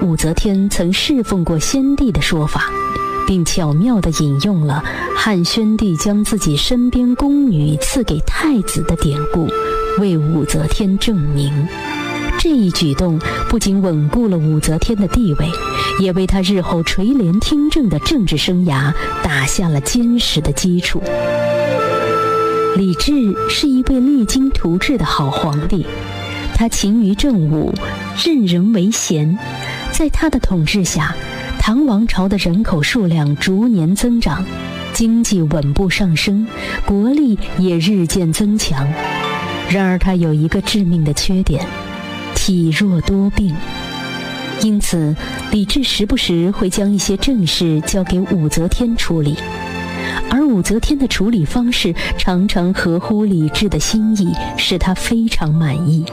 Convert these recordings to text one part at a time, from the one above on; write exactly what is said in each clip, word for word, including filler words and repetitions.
武则天曾侍奉过先帝的说法，并巧妙地引用了汉宣帝将自己身边宫女赐给太子的典故，为武则天证明。这一举动不仅稳固了武则天的地位，也为她日后垂帘听政的政治生涯打下了坚实的基础。李治是一位励精图治的好皇帝，他勤于政务，任人唯贤。在他的统治下，唐王朝的人口数量逐年增长，经济稳步上升，国力也日渐增强。然而他有一个致命的缺点，体弱多病。因此李治时不时会将一些政事交给武则天处理，而武则天的处理方式常常合乎李治的心意，使他非常满意。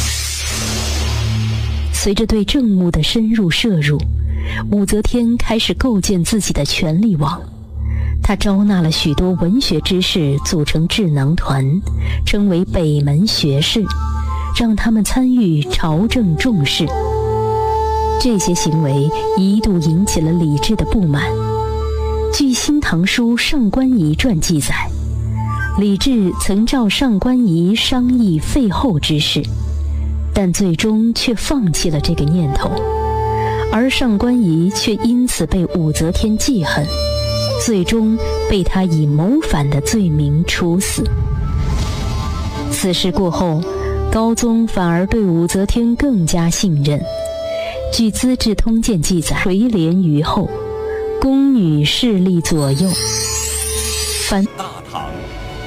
随着对政务的深入摄入，武则天开始构建自己的权力网。她招纳了许多文学之士组成智囊团，称为北门学士，让他们参与朝政重事。这些行为一度引起了李治的不满。据《新唐书·上官仪传》记载，李治曾召上官仪商议废后之事，但最终却放弃了这个念头，而上官仪却因此被武则天记恨，最终被他以谋反的罪名处死。此事过后，高宗反而对武则天更加信任。据《资治通鉴》记载，垂帘于后，宫女侍立左右，凡